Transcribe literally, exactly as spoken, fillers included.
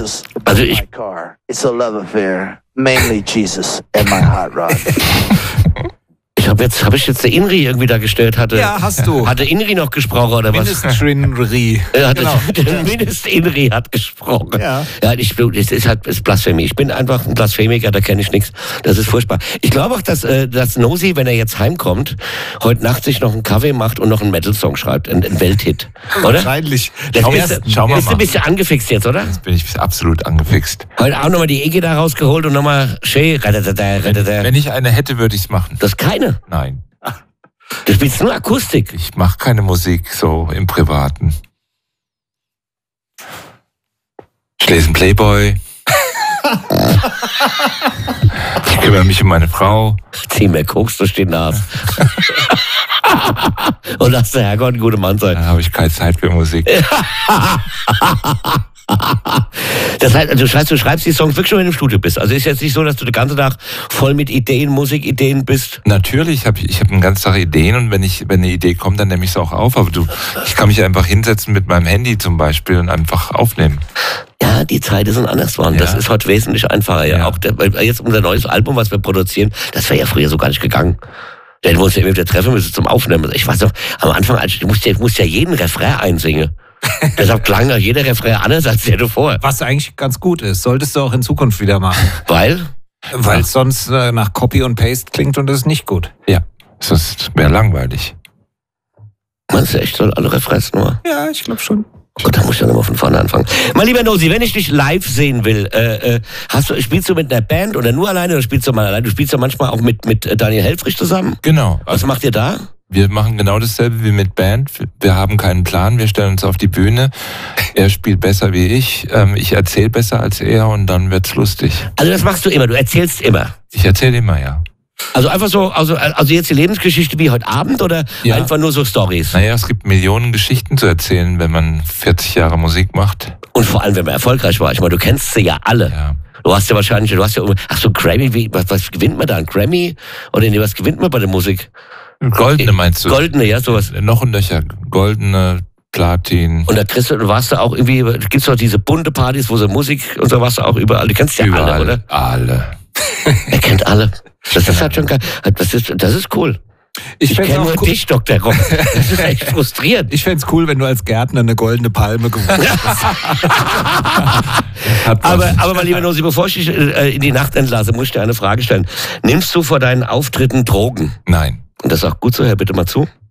Jesus above Also ich- my car. It's a love affair. Mainly Jesus and my hot rod. Ich habe jetzt, habe ich jetzt der Inri irgendwie da gestellt? Hatte, Ja, hast du. Hatte Inri noch gesprochen oder was? Mindestrinri. Er hat Genau. Der Mindest-Inri hat gesprochen. Ja. Ja, ich, das ist halt das ist Blasphemie. Ich bin einfach ein Blasphemiker, da kenne ich nichts. Das ist furchtbar. Ich glaube auch, dass, äh, dass Nosy, wenn er jetzt heimkommt, heute Nacht sich noch einen Kaffee macht und noch einen Metal-Song schreibt. Ein, ein Welthit. Oder? Wahrscheinlich. Das Schau- bist, schauen wir bist du mal. ein bisschen angefixt jetzt, oder? Jetzt bin ich absolut angefixt. Heute auch nochmal die Ege da rausgeholt und nochmal schön. Wenn ich eine hätte, würde ich es machen. Das ist keine. Nein, Du spielst nur Akustik. ich mache keine Musik so im Privaten. Ich lese einen Playboy. Ich kümmere mich um meine Frau. Zieh mir Koks durch die Nase. Und lass der Herrgott ein guter Mann sein. Dann habe ich keine Zeit für Musik. Das heißt, du schreibst, du schreibst die Songs wirklich schon, wenn du im Studio bist. Also ist jetzt nicht so, dass du den ganzen Tag voll mit Ideen, Musikideen bist. Natürlich habe ich, ich hab einen ganzen Tag Ideen und wenn ich, wenn eine Idee kommt, dann nehme ich sie auch auf. Aber du, ich kann mich einfach hinsetzen mit meinem Handy zum Beispiel und einfach aufnehmen. Ja, die Zeiten sind anders geworden. Ja. Das ist heute wesentlich einfacher. Ja. Ja. Auch der, weil jetzt unser neues Album, was wir produzieren, das wäre ja früher so gar nicht gegangen. Da hätten wir uns ja immer wieder treffen müssen zum Aufnehmen. Ich weiß noch, am Anfang, als ich musste, ich musste ja jeden Refrain einsingen. Deshalb klang auch jeder Refrain anders als der davor. Was eigentlich ganz gut ist. Solltest du auch in Zukunft wieder machen. Weil? Weil es sonst äh, nach Copy und Paste klingt und das ist nicht gut. Ja, sonst wäre langweilig. Meinst du echt, soll alle Refrains nur? Ja, ich glaube schon. Gut, da muss ich dann immer von vorne anfangen. Mein lieber Nosy, wenn ich dich live sehen will, äh, äh, hast du, spielst du mit einer Band oder nur alleine oder spielst du mal alleine? Du spielst ja manchmal auch mit, mit äh, Daniel Helfrich zusammen. Genau. Was macht ihr da? Wir machen genau dasselbe wie mit Band. Wir haben keinen Plan, wir stellen uns auf die Bühne. Er spielt besser wie ich, ähm, ich erzähle besser als er und dann wird's lustig. Also das machst du immer, du erzählst immer. Ich erzähle immer, ja. Also einfach so, also, also jetzt die Lebensgeschichte wie heute Abend oder Ja. einfach nur so Stories? Naja, es gibt Millionen Geschichten zu erzählen, wenn man vierzig Jahre Musik macht. Und vor allem, wenn man erfolgreich war. Ich meine, du kennst sie ja alle. Ja. Du hast ja wahrscheinlich, du hast ja, ach so, Grammy, wie, was, was gewinnt man da? Ein Grammy? Oder nee, was gewinnt man bei der Musik? Goldene meinst du? Goldene, ja, sowas. Noch ein Löcher. Goldene, Platin. Und da kriegst du, du warst da auch irgendwie, gibt's doch diese bunte Partys, wo so Musik und so warst du auch überall. Du kennst ja Überall. alle, oder? Alle. Er kennt alle. Das ist halt schon geil. Das ist, das ist cool. Ich, Ich fänd's kenne auch nur cool. dich, Doktor Rock. Das ist echt frustrierend. Ich fänd's cool, wenn du als Gärtner eine goldene Palme gewonnen hast. Hat was. Aber, aber mein lieber Nosy, bevor ich dich äh, in die Nacht entlasse, muss ich dir eine Frage stellen. Nimmst du vor deinen Auftritten Drogen? Nein. Und das ist auch gut so, Herr, bitte mal zu.